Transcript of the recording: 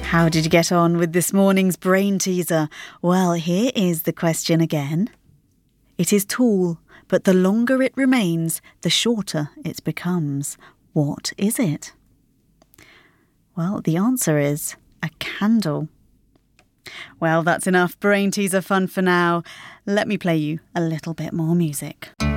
How did you get on with this morning's brain teaser? Well, here is the question again. It is tall, but the longer it remains, the shorter it becomes. What is it? Well, the answer is a candle. Well, that's enough brain teaser fun for now. Let me play you a little bit more music.